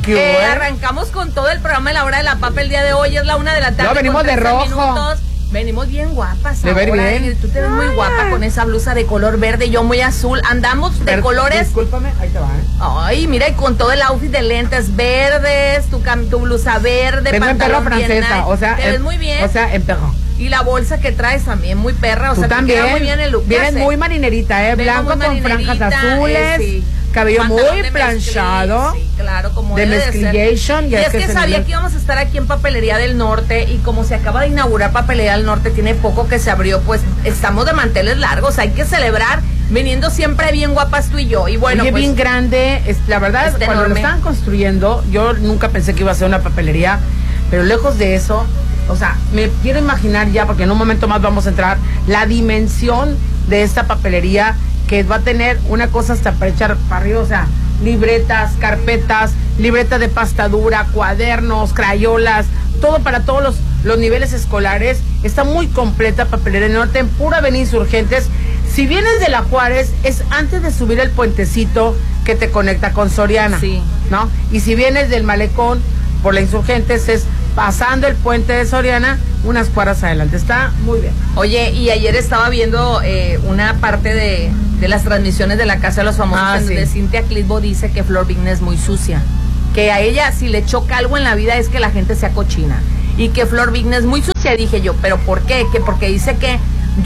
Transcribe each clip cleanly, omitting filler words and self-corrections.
Arrancamos con todo el programa de la hora de la papa el día de hoy. Es la 1 de la tarde. No, venimos de rojo. Minutos. Venimos bien guapas. De ver bien. Tú te ves muy guapa con esa blusa de color verde, yo muy azul. Andamos de colores. Discúlpame, ahí te va, Ay, mira, y con todo el outfit de lentes verdes, tu blusa verde, tengo en perro francesa, o sea, te ves muy bien. O sea, en perro. Y la bolsa que traes también muy perra, o Tú sea, también. te queda muy bien el look. Vienes muy marinerita, blanco con franjas azules, sí. Cabello Pantalón muy de planchado. Sí, claro, como de debe de ser. mezclillation. Y es que sabía que íbamos a estar aquí en Papelería del Norte, y como se acaba de inaugurar Papelería del Norte, tiene poco que se abrió, pues estamos de manteles largos, hay que celebrar, viniendo siempre bien guapas tú y yo. Y bueno, oye, pues, bien grande, la verdad, cuando enorme. lo estaban construyendo, yo nunca pensé que iba a ser una papelería, pero lejos de eso, o sea, me quiero imaginar ya, porque en un momento más vamos a entrar, la dimensión de esta papelería, que va a tener una cosa hasta para echar para arriba, o sea, libretas, carpetas, libreta de pasta dura, cuadernos, crayolas, todo para todos los niveles escolares. Está muy completa Papelería del Norte, en pura avenida Insurgentes. Si vienes de la Juárez, es antes de subir el puentecito que te conecta con Soriana, sí, ¿no? Y si vienes del Malecón por la Insurgentes, es pasando el puente de Soriana, unas cuadras adelante. Está muy bien. Oye, y ayer estaba viendo una parte de las transmisiones de la Casa de los Famosos, en donde Cintia Clitbo dice que Flor Vigna es muy sucia, que a ella si le choca algo en la vida es que la gente sea cochina, y que Flor Vigna es muy sucia. Y dije yo, ¿pero por qué? Que porque dice que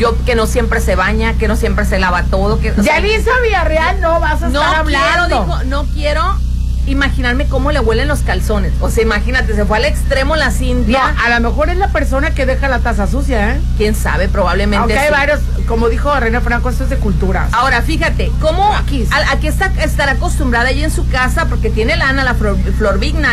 no siempre se baña, que no siempre se lava todo, que Yalitza Villarreal, no vas a estar hablando. No quiero imaginarme cómo le huelen los calzones. O sea, imagínate, se fue al extremo la Cintia. No, a lo mejor es la persona que deja la taza sucia, ¿eh? Quién sabe, probablemente. Aunque hay varios, como dijo Reina Franco, esto es de cultura. Ahora, fíjate, cómo aquí estará acostumbrada ella en su casa, porque tiene lana, la Flor Vigna,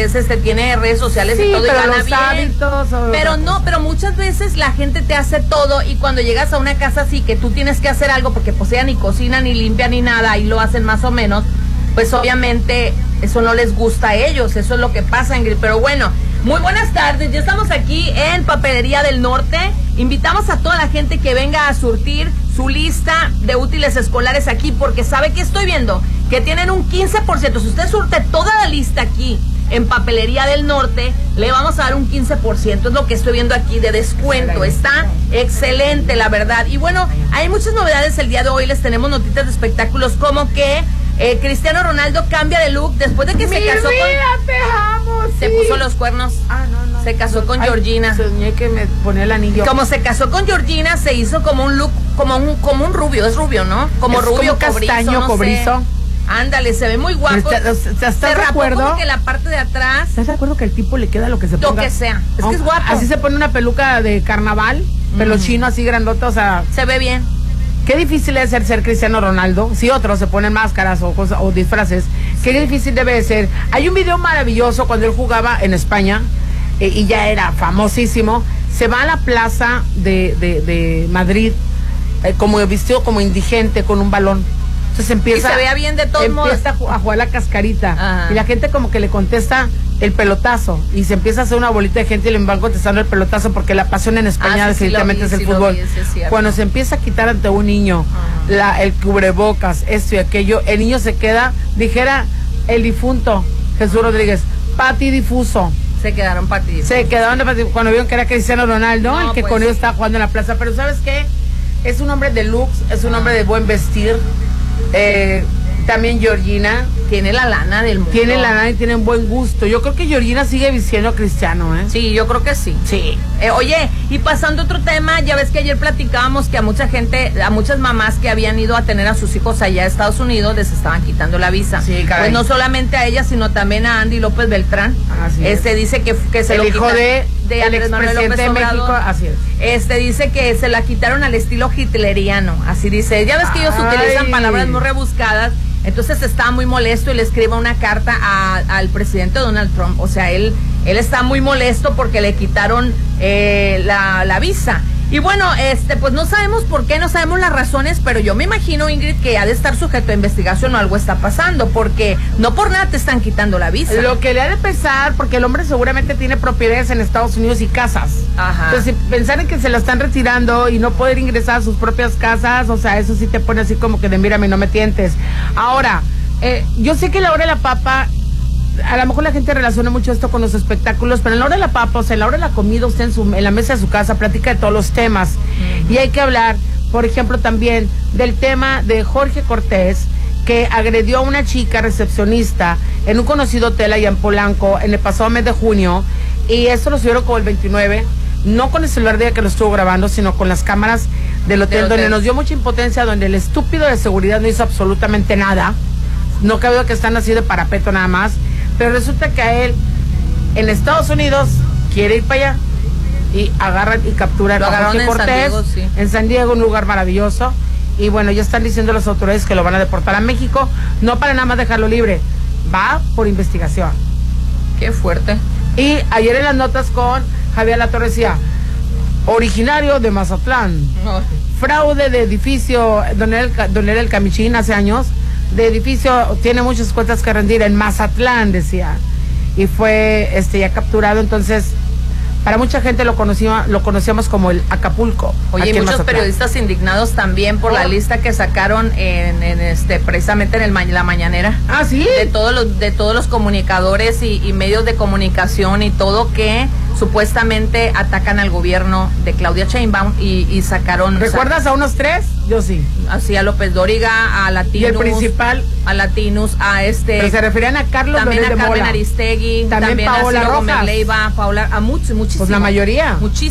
tiene redes sociales y todo, pero y gana los bien. hábitos, Pero muchas veces la gente te hace todo, y cuando llegas a una casa así que tú tienes que hacer algo, porque pues ella ni cocina, ni limpia, ni nada, y lo hacen más o menos, pues obviamente eso no les gusta a ellos. Eso es lo que pasa, Ingrid. Pero bueno, muy buenas tardes, ya estamos aquí en Papelería del Norte. Invitamos a toda la gente que venga a surtir su lista de útiles escolares aquí, porque sabe que estoy viendo que tienen un 15%. Si usted surte toda la lista aquí en Papelería del Norte, le vamos a dar un 15%, es lo que estoy viendo aquí de descuento. Está excelente, la verdad. Y bueno, hay muchas novedades el día de hoy. Les tenemos notitas de espectáculos, como que Cristiano Ronaldo cambia de look después de que se casó te amo, se puso los cuernos. No. Se casó con Georgina. Soñé que me ponía el anillo. Como se casó con Georgina, se hizo como un look, como un rubio, es rubio, ¿no? Como es rubio, como castaño, cobrizo. Sé. Ándale, se ve muy guapo. ¿Estás de acuerdo? Como que la parte de atrás. ¿Estás de acuerdo que el tipo le queda lo que se ponga? Lo que sea. Es que es guapo. Así se pone una peluca de carnaval, pelo chino así grandote, o sea. Se ve bien. Qué difícil es ser Cristiano Ronaldo. Si otros se ponen máscaras o disfraces, qué difícil debe de ser. Hay un video maravilloso cuando él jugaba en España, y ya era famosísimo. Se va a la plaza de Madrid, como vestido como indigente, con un balón. Entonces empieza, y se vea bien de todos modos. Empieza a jugar la cascarita. Ajá. Y la gente como que le contesta el pelotazo, y se empieza a hacer una bolita de gente y le van contestando el pelotazo, porque la pasión en España definitivamente es el fútbol. Cuando se empieza a quitar ante un niño el cubrebocas, esto y aquello, el niño se queda, dijera el difunto Jesús Rodríguez, patidifuso. Se quedaron patidifusos. Se quedaron cuando vieron que era Cristiano Ronaldo, el que pues, con ellos estaba jugando en la plaza. Pero ¿sabes qué? Es un hombre de looks, es un hombre de buen vestir. También Georgina tiene la lana del mundo. Tiene la lana y tiene un buen gusto. Yo creo que Georgina sigue vistiendo a Cristiano, ¿eh? Sí, yo creo que sí. Sí. Oye, y pasando a otro tema, ya ves que ayer platicábamos que a muchas mamás que habían ido a tener a sus hijos allá a Estados Unidos les estaban quitando la visa. Sí, caray. Pues no solamente a ella, sino también a Andy López Beltrán. Así es. Dice que se el lo hijo quitan, de el expresidente de México, así es. Dice que se la quitaron al estilo hitleriano, así dice. Ya ves que ellos utilizan palabras muy rebuscadas. Entonces está muy molesto y le escribe una carta al presidente Donald Trump. O sea, él está muy molesto porque le quitaron la visa. Y bueno, pues no sabemos por qué, no sabemos las razones, pero yo me imagino, Ingrid, que ha de estar sujeto a investigación o algo está pasando, porque no por nada te están quitando la visa. Lo que le ha de pesar, porque el hombre seguramente tiene propiedades en Estados Unidos y casas. Ajá. Entonces, pensar en que se la están retirando y no poder ingresar a sus propias casas, o sea, eso sí te pone así como que de mírame, no me tientes. Ahora, yo sé que la hora de la papa a lo mejor la gente relaciona mucho esto con los espectáculos, pero en la hora de la papa, o sea, en la hora de la comida, usted en la mesa de su casa platica de todos los temas. Y hay que hablar, por ejemplo, también del tema de Jorge Cortés, que agredió a una chica recepcionista en un conocido hotel allá en Polanco en el pasado mes de junio, y esto lo subieron como el 29, no con el celular de ella que lo estuvo grabando, sino con las cámaras del hotel, donde nos dio mucha impotencia, donde el estúpido de seguridad no hizo absolutamente nada. No cabe duda que están así de parapeto nada más, pero resulta que a él, en Estados Unidos, quiere ir para allá, y agarran y capturan a Jorge Cortés San Diego, sí. En San Diego, un lugar maravilloso. Y bueno, ya están diciendo las autoridades que lo van a deportar a México, no para nada más dejarlo libre, va por investigación. Qué fuerte. Y ayer en las notas con Javier Latorre decía, originario de Mazatlán, fraude de edificio, donde era el Camichín hace años, de edificio, tiene muchas cuentas que rendir en Mazatlán, decía, y fue ya capturado. Entonces, para mucha gente lo conocíamos como el Acapulco. Oye, y muchos periodistas indignados también por la lista que sacaron precisamente en la mañanera. Ah, sí. De todos los comunicadores y medios de comunicación y todo que supuestamente atacan al gobierno de Claudia Sheinbaum y sacaron. ¿Recuerdas a unos 3? Yo sí. Así a López Dóriga, a Latinus. Y el principal. A Latinus, a Pero se referían a Carlos también Loret de a Carmen Mola. Aristegui, también a Paola Ciro Gómez Rojas. Leiva, a muchísimos. Pues la mayoría.